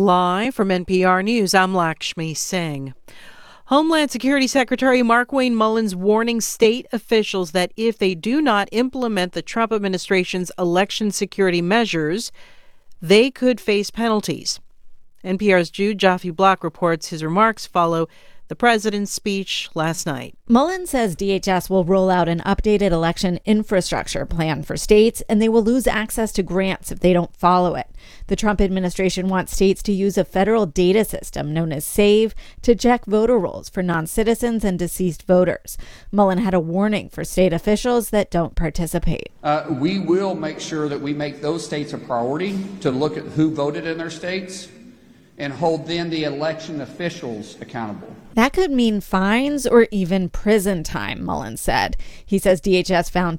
Live from NPR News, I'm Lakshmi Singh. Homeland Security Secretary Markwayne Mullins warning state officials that if they do not implement the Trump administration's election security measures, they could face penalties. NPR's Jude Joffe-Block reports his remarks follow the president's speech last night. Mullins says DHS will roll out an updated election infrastructure plan for states, and they will lose access to grants if they don't follow it. The Trump administration wants states to use a federal data system known as SAVE to check voter rolls for non-citizens and deceased voters. Mullin had a warning for state officials that don't participate. We will make sure that we make those states a priority to look at who voted in their states and hold then the election officials accountable. That could mean fines or even prison time, Mullins said. He says DHS found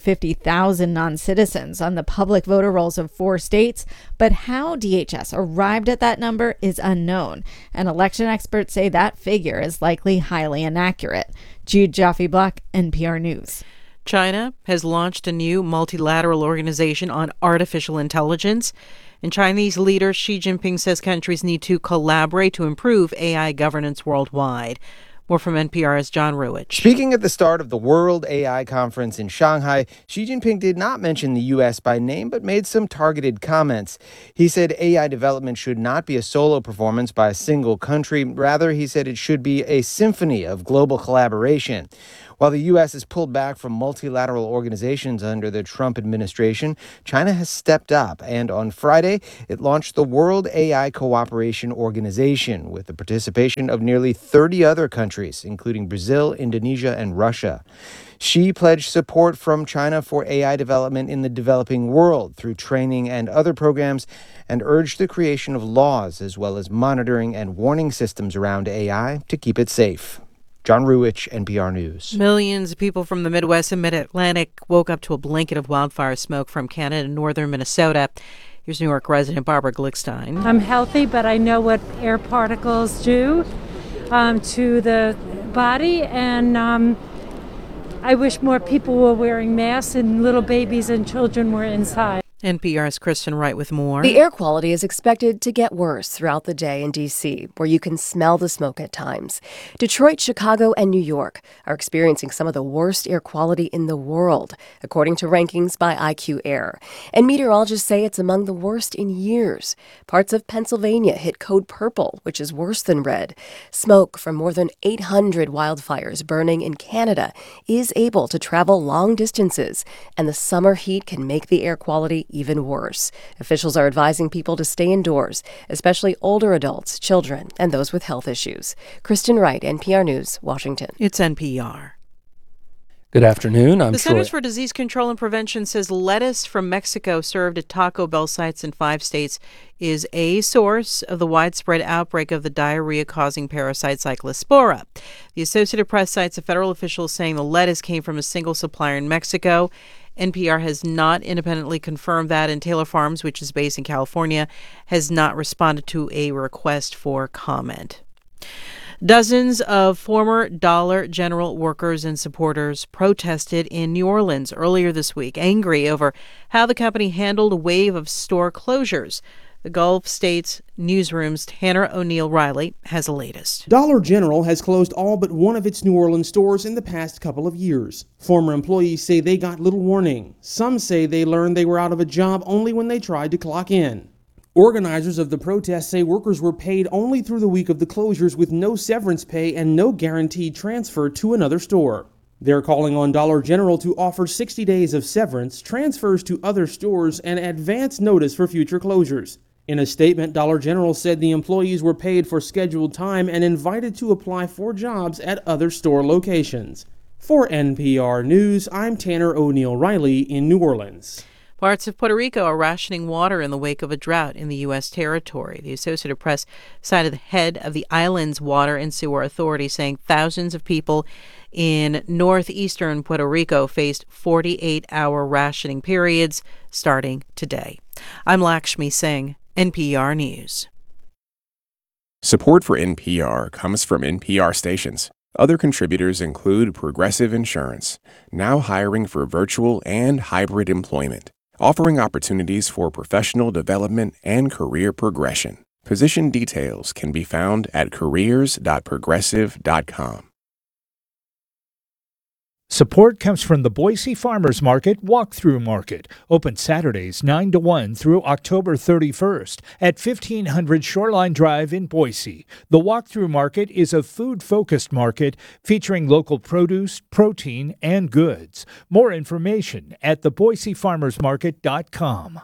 250,000 non-citizens on the public voter rolls of 4 states, but how DHS arrived at that number is unknown, and election experts say that figure is likely highly inaccurate. Jude Joffe-Block, NPR News. China has launched a new multilateral organization on artificial intelligence. And Chinese leader Xi Jinping says countries need to collaborate to improve AI governance worldwide. More from NPR's John Ruwitch. Speaking at the start of the World AI Conference in Shanghai, Xi Jinping did not mention the U.S. by name, but made some targeted comments. He said AI development should not be a solo performance by a single country. Rather, he said it should be a symphony of global collaboration. While the U.S. has pulled back from multilateral organizations under the Trump administration, China has stepped up, and on Friday, it launched the World AI Cooperation Organization with the participation of nearly 30 other countries, including Brazil, Indonesia, and Russia. Xi pledged support from China for AI development in the developing world through training and other programs, and urged the creation of laws as well as monitoring and warning systems around AI to keep it safe. John Ruwitch, NPR News. Millions of people from the Midwest and Mid-Atlantic woke up to a blanket of wildfire smoke from Canada and northern Minnesota. Here's New York resident Barbara Glickstein. I'm healthy, but I know what air particles do to the body, and I wish more people were wearing masks and little babies and children were inside. NPR's Kristen Wright with more. The air quality is expected to get worse throughout the day in D.C., where you can smell the smoke at times. Detroit, Chicago, and New York are experiencing some of the worst air quality in the world, according to rankings by IQ Air. And meteorologists say it's among the worst in years. Parts of Pennsylvania hit code purple, which is worse than red. Smoke from more than 800 wildfires burning in Canada is able to travel long distances, and the summer heat can make the air quality even worse. Officials are advising people to stay indoors, especially older adults, children, and those with health issues. Kristen Wright, NPR News, Washington. It's NPR. Good afternoon. I'm The Troy. Centers for Disease Control and Prevention says lettuce from Mexico served at Taco Bell sites in 5 states is a source of the widespread outbreak of the diarrhea-causing parasite Cyclospora. The Associated Press cites a federal official saying the lettuce came from a single supplier in Mexico. NPR has not independently confirmed that, and Taylor Farms, which is based in California, has not responded to a request for comment. Dozens of former Dollar General workers and supporters protested in New Orleans earlier this week, angry over how the company handled a wave of store closures. The Gulf States Newsroom's Tanner O'Neill-Riley has the latest. Dollar General has closed all but one of its New Orleans stores in the past couple of years. Former employees say they got little warning. Some say they learned they were out of a job only when they tried to clock in. Organizers of the protest say workers were paid only through the week of the closures with no severance pay and no guaranteed transfer to another store. They're calling on Dollar General to offer 60 days of severance, transfers to other stores, and advance notice for future closures. In a statement, Dollar General said the employees were paid for scheduled time and invited to apply for jobs at other store locations. For NPR News, I'm Tanner O'Neill-Riley in New Orleans. Parts of Puerto Rico are rationing water in the wake of a drought in the U.S. territory. The Associated Press cited the head of the island's Water and Sewer Authority saying thousands of people in northeastern Puerto Rico faced 48-hour rationing periods starting today. I'm Lakshmi Singh, NPR News. Support for NPR comes from NPR stations. Other contributors include Progressive Insurance, now hiring for virtual and hybrid employment, offering opportunities for professional development and career progression. Position details can be found at careers.progressive.com. Support comes from the Boise Farmers Market Walkthrough Market, open Saturdays 9 to 1 through October 31st at 1500 Shoreline Drive in Boise. The Walkthrough Market is a food-focused market featuring local produce, protein, and goods. More information at theboisefarmersmarket.com.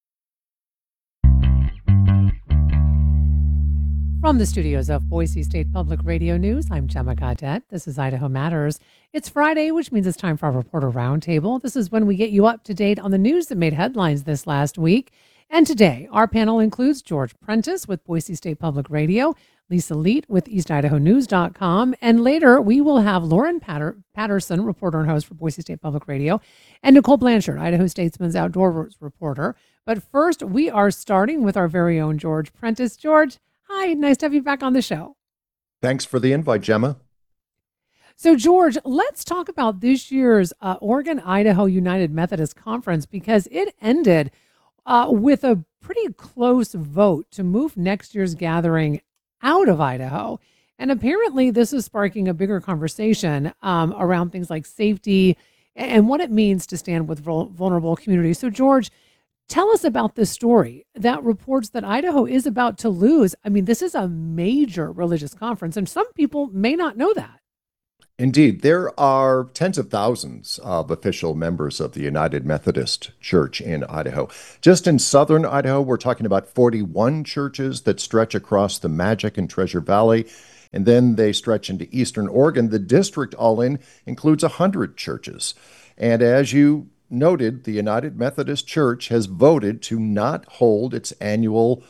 From the studios of Boise State Public Radio News, I'm Gemma Gaudette. This is Idaho Matters. It's Friday, which means it's time for our Reporter Roundtable. This is when we get you up to date on the news that made headlines this last week. And today, our panel includes George Prentice with Boise State Public Radio, Lisa Leet with EastIdahoNews.com, and later we will have Lauren Patterson, reporter and host for Boise State Public Radio, and Nicole Blanchard, Idaho Statesman's outdoors reporter. But first, we are starting with our very own George Prentice. George, hi, nice to have you back on the show. Thanks for the invite, Gemma. So, George, let's talk about this year's Oregon-Idaho United Methodist Conference, because it ended with a pretty close vote to move next year's gathering out of Idaho. And apparently this is sparking a bigger conversation around things like safety and what it means to stand with vulnerable communities. So, George, tell us about this story that reports that Idaho is about to lose. I mean, this is a major religious conference, and some people may not know that. Indeed, there are tens of thousands of official members of the United Methodist Church in Idaho. Just in southern Idaho, we're talking about 41 churches that stretch across the Magic and Treasure Valley, and then they stretch into eastern Oregon. The district all in includes 100 churches. And as you noted, the United Methodist Church has voted to not hold its annual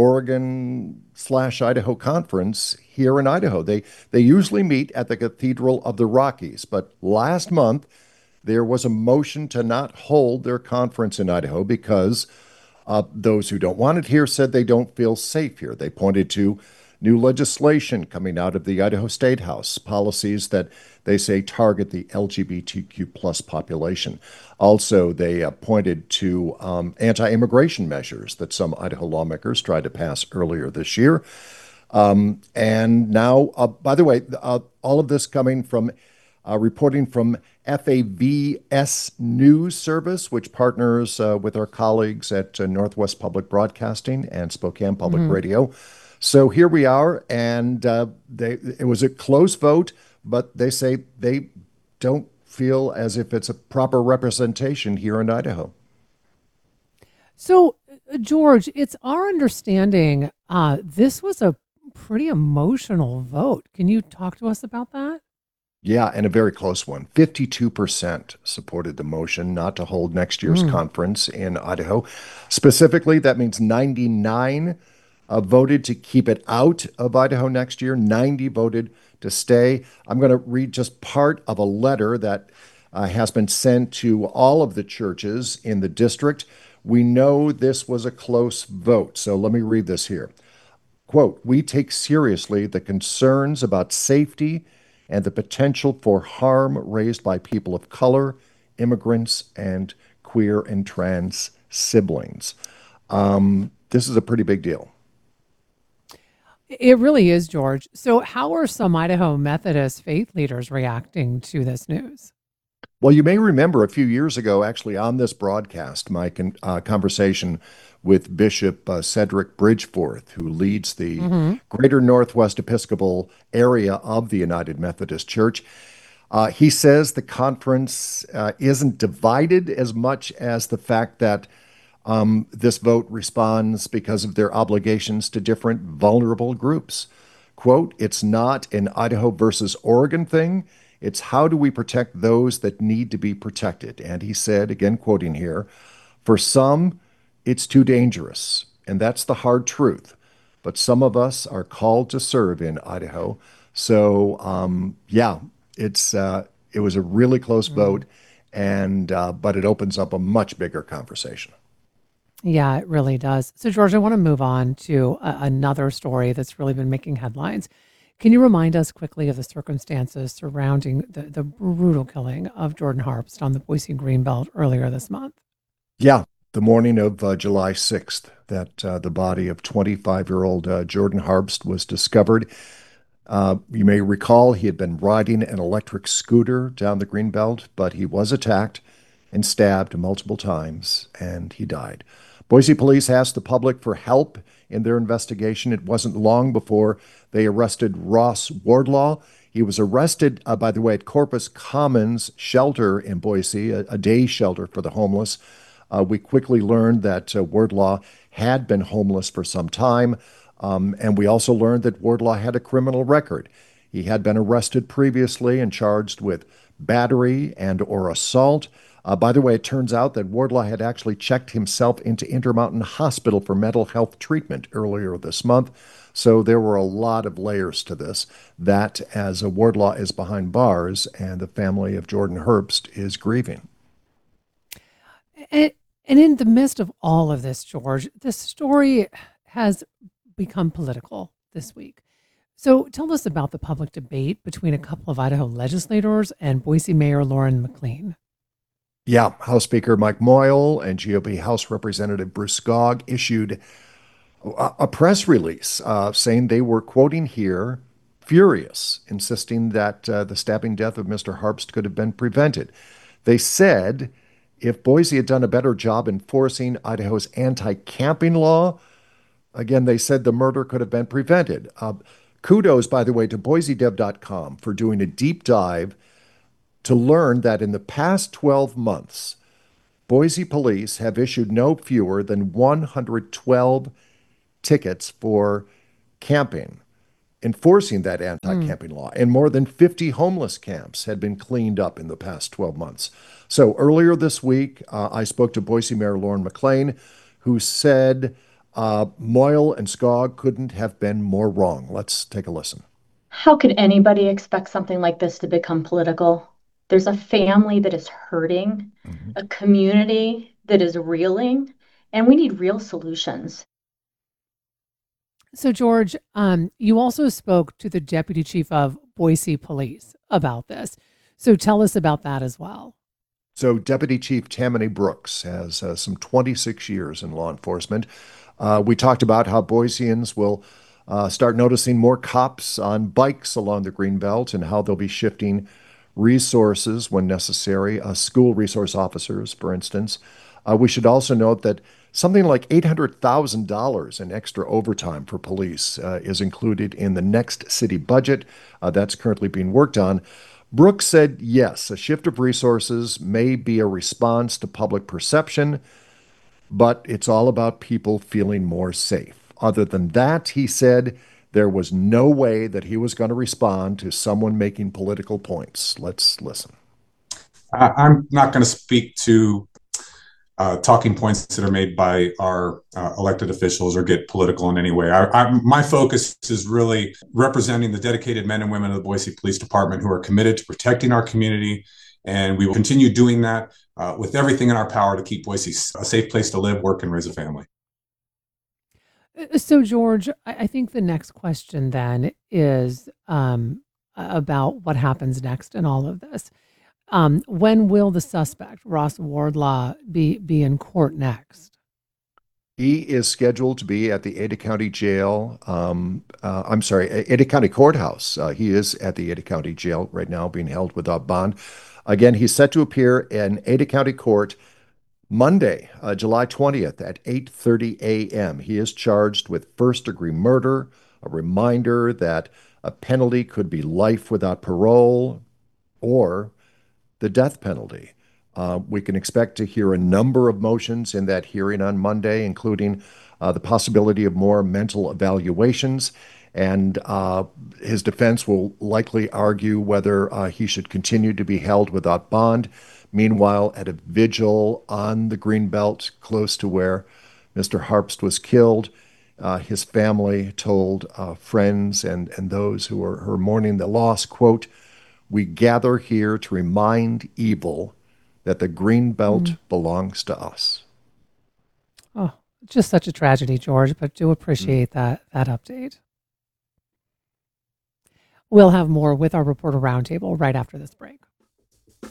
Oregon/Idaho conference here in Idaho. They usually meet at the Cathedral of the Rockies, but last month there was a motion to not hold their conference in Idaho because those who don't want it here said they don't feel safe here. They pointed to new legislation coming out of the Idaho State House, policies that they say target the LGBTQ plus population. Also, they pointed to anti-immigration measures that some Idaho lawmakers tried to pass earlier this year. And now, by the way, all of this coming from reporting from FAVS News Service, which partners with our colleagues at Northwest Public Broadcasting and Spokane Public Radio. So here we are, and it was a close vote, but they say they don't feel as if it's a proper representation here in Idaho. So, George, it's our understanding this was a pretty emotional vote. Can you talk to us about that? Yeah, and a very close one. 52% supported the motion not to hold next year's conference in Idaho. Specifically, that means 99 voted to keep it out of Idaho next year. 90 voted to stay. I'm going to read just part of a letter that has been sent to all of the churches in the district. We know this was a close vote, so let me read this here. Quote, "We take seriously the concerns about safety and the potential for harm raised by people of color, immigrants, and queer and trans siblings." This is a pretty big deal. It really is, George. So how are some Idaho Methodist faith leaders reacting to this news? Well, you may remember a few years ago, actually on this broadcast, my conversation with Bishop Cedric Bridgeforth, who leads the Greater Northwest Episcopal area of the United Methodist Church. He says the conference isn't divided as much as the fact that this vote responds because of their obligations to different vulnerable groups. Quote, "It's not an Idaho versus Oregon thing. It's how do we protect those that need to be protected?" And he said, again quoting here, "For some, it's too dangerous, and that's the hard truth. But some of us are called to serve in Idaho." So, it was a really close vote, and but it opens up a much bigger conversation. Yeah, it really does. So, George, I want to move on to another story that's really been making headlines. Can you remind us quickly of the circumstances surrounding the brutal killing of Jordan Harpst on the Boise Greenbelt earlier this month? Yeah, the morning of July 6th that the body of 25-year-old Jordan Harbst was discovered. You may recall he had been riding an electric scooter down the Greenbelt, but he was attacked and stabbed multiple times, and he died. Boise police asked the public for help in their investigation. It wasn't long before they arrested Ross Wardlaw. He was arrested, by the way, at Corpus Commons Shelter in Boise, a day shelter for the homeless. We quickly learned that Wardlaw had been homeless for some time, and we also learned that Wardlaw had a criminal record. He had been arrested previously and charged with battery and/or assault. By the way, it turns out that Wardlaw had actually checked himself into Intermountain Hospital for mental health treatment earlier this month. So there were a lot of layers to this. That, as Wardlaw is behind bars and the family of Jordan Harbst is grieving. And in the midst of all of this, George, this story has become political this week. So tell us about the public debate between a couple of Idaho legislators and Boise Mayor Lauren McLean. Yeah, House Speaker Mike Moyle and GOP House Representative Bruce Skog issued a press release saying they were, quoting here, furious, insisting that the stabbing death of Mr. Harbst could have been prevented. They said if Boise had done a better job enforcing Idaho's anti-camping law, again, they said the murder could have been prevented. Kudos, by the way, to BoiseDev.com for doing a deep dive to learn that in the past 12 months, Boise police have issued no fewer than 112 tickets for camping, enforcing that anti-camping law, and more than 50 homeless camps had been cleaned up in the past 12 months. So earlier this week, I spoke to Boise Mayor Lauren McLean, who said Moyle and Skog couldn't have been more wrong. Let's take a listen. How could anybody expect something like this to become political? There's a family that is hurting, a community that is reeling, and we need real solutions. So, George, you also spoke to the deputy chief of Boise Police about this. So tell us about that as well. So Deputy Chief Tammany Brooks has some 26 years in law enforcement. We talked about how Boiseans will start noticing more cops on bikes along the Greenbelt and how they'll be shifting resources when necessary, school resource officers, for instance. We should also note that something like $800,000 in extra overtime for police is included in the next city budget. That's currently being worked on. Brooks said, yes, a shift of resources may be a response to public perception, but it's all about people feeling more safe. Other than that, he said, there was no way that he was going to respond to someone making political points. Let's listen. I'm not going to speak to talking points that are made by our elected officials or get political in any way. My focus is really representing the dedicated men and women of the Boise Police Department who are committed to protecting our community, and we will continue doing that with everything in our power to keep Boise a safe place to live, work, and raise a family. So, George, I think the next question then is about what happens next in all of this. When will the suspect, Ross Wardlaw, be in court next? He is scheduled to be at the Ada County Jail. Ada County Courthouse. He is at the Ada County Jail right now, being held without bond. Again, he's set to appear in Ada County Court Monday, July 20th at 8:30 a.m. He is charged with first-degree murder, a reminder that a penalty could be life without parole or the death penalty. We can expect to hear a number of motions in that hearing on Monday, including the possibility of more mental evaluations. And his defense will likely argue whether he should continue to be held without bond. Meanwhile, at a vigil on the Greenbelt, close to where Mr. Harbst was killed, his family told friends and those who are mourning the loss, quote, "We gather here to remind evil that the Greenbelt belongs to us." Oh, just such a tragedy, George, but do appreciate that update. We'll have more with our Reporter Roundtable right after this break.